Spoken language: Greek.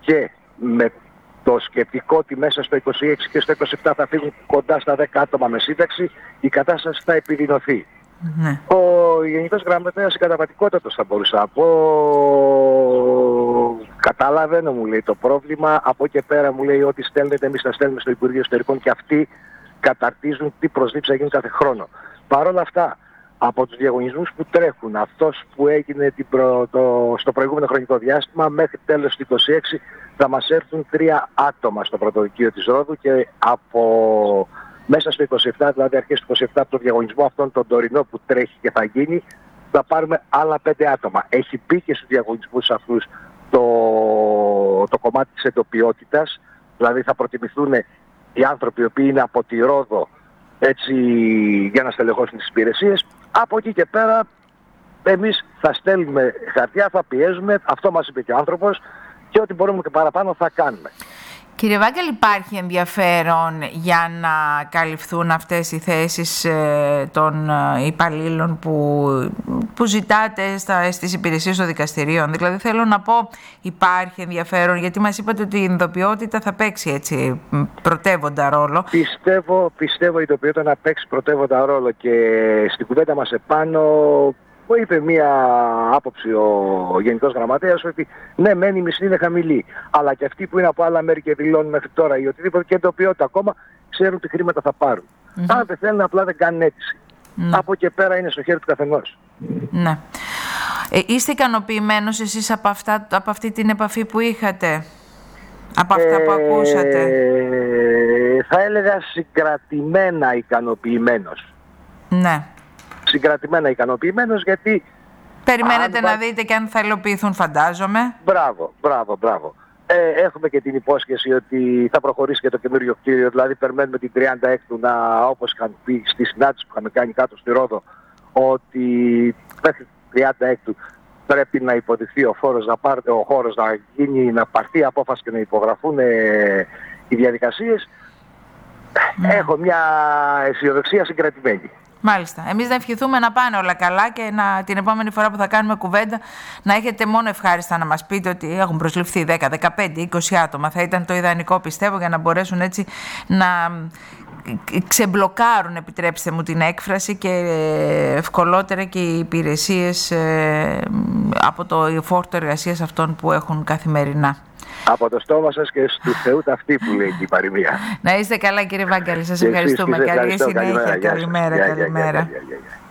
και με το σκεπτικό ότι μέσα στο 26 και στο 27 θα φύγουν κοντά στα 10 άτομα με σύνταξη, η κατάσταση θα επιδεινωθεί. Ναι. Ο Γενικός Γραμματέας η καταβατικότατος θα μπορούσα να πω, καταλαβαίνω μου λέει το πρόβλημα, από εκεί πέρα μου λέει ότι στέλνετε, εμείς θα στέλνουμε στο Υπουργείο Εσωτερικών και αυτοί καταρτίζουν τι προσλήψεις θα γίνουν κάθε χρόνο. Παρ' όλα αυτά, από τους διαγωνισμούς που τρέχουν, αυτός που έγινε στο προηγούμενο χρονικό διάστημα, μέχρι τέλος του 26 θα μας έρθουν 3 άτομα στο πρωτοδικείο της Ρόδου και από μέσα στο 27, δηλαδή αρχές του 27, από το διαγωνισμό αυτόν τον τωρινό που τρέχει και θα γίνει, θα πάρουμε άλλα 5 άτομα. Έχει μπει και στους διαγωνισμούς αυτούς το κομμάτι της εντοπιότητας, δηλαδή θα προτιμηθούν οι άνθρωποι οι οποίοι είναι από τη Ρόδο έτσι, για να στελεχώσουν τις υπηρεσίες. Από εκεί και πέρα εμείς θα στέλνουμε χαρτιά, θα πιέζουμε, αυτό μας είπε και ο άνθρωπος, και ό,τι μπορούμε και παραπάνω θα κάνουμε. Κύριε Βάγκελ, υπάρχει ενδιαφέρον για να καλυφθούν αυτές οι θέσεις των υπαλλήλων που ζητάτε στις υπηρεσίες των δικαστηρίων? Δηλαδή θέλω να πω, υπάρχει ενδιαφέρον, γιατί μας είπατε ότι η ειδοποιότητα θα παίξει έτσι πρωτεύοντα ρόλο. Πιστεύω η ειδοποιότητα να παίξει πρωτεύοντα ρόλο, και στην κουβέντα μας επάνω μου είπε μία άποψη ο Γενικός Γραμματέας ότι ναι, μένει η μισθή είναι χαμηλή, αλλά και αυτοί που είναι από άλλα μέρη και δηλώνουν μέχρι τώρα ή οτιδήποτε και εντοπιότητα ακόμα ξέρουν τι χρήματα θα πάρουν. Αν δεν θέλουν, απλά δεν κάνουν αίτηση. Από εκεί πέρα είναι στο χέρι του καθενός. Ναι. Είστε ικανοποιημένος εσείς από αυτή την επαφή που είχατε, από αυτά που ακούσατε? Θα έλεγα συγκρατημένα ικανοποιημένος. Ναι. Συγκρατημένα ικανοποιημένος, γιατί περιμένετε να δείτε και αν θα υλοποιηθούν, φαντάζομαι. Μπράβο. Έχουμε και την υπόσχεση ότι θα προχωρήσει και το καινούριο κτίριο, δηλαδή περιμένουμε την 36ου να, όπως είχαν πει στη συνάντηση που είχαμε κάνει κάτω στη Ρόδο, ότι μέχρι την 36ου πρέπει να υποδειχθεί ο χώρος να γίνει, να πάρθει απόφαση και να υπογραφούν οι διαδικασίες. Έχω μια αισιοδοξία συγκρατημένη. Μάλιστα. Εμείς να ευχηθούμε να πάνε όλα καλά και την επόμενη φορά που θα κάνουμε κουβέντα να έχετε μόνο ευχάριστα να μας πείτε ότι έχουν προσληφθεί 10, 15, 20 άτομα. Θα ήταν το ιδανικό, πιστεύω, για να μπορέσουν έτσι να ξεμπλοκάρουν, επιτρέψτε μου την έκφραση, και ευκολότερα και οι υπηρεσίες από το φόρτο εργασίας αυτών που έχουν καθημερινά. Από το στόμα σας και στου Θεού αυτή που λέει και η παροιμία. Να είστε καλά, κύριε Βάγκελ. Σας ευχαριστούμε. Καλή συνέχεια. Καλημέρα.